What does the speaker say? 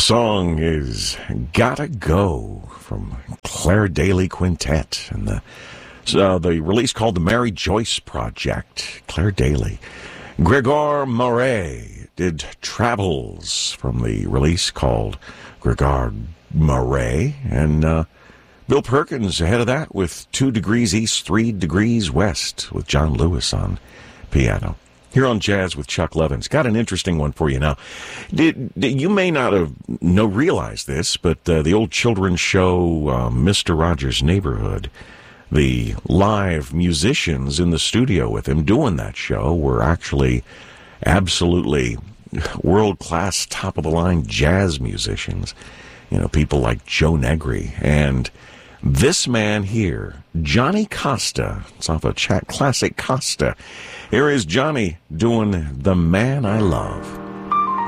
song is Gotta Go from Claire Daly Quintet, and the release called the Mary Joyce Project. Claire Daly. Gregor Murray did Travels from the release called Gregor Murray, and Bill Perkins ahead of that with 2 Degrees East, 3 Degrees West with John Lewis on piano. Here on Jazz with Chuck Levins. Got an interesting one for you now. You may not have realized this, but the old children's show, Mr. Rogers' Neighborhood, the live musicians in the studio with him doing that show were actually absolutely world-class, top-of-the-line jazz musicians. You know, people like Joe Negri. And this man here, Johnny Costa, it's off a classic Costa. Here is Johnny doing The Man I Love.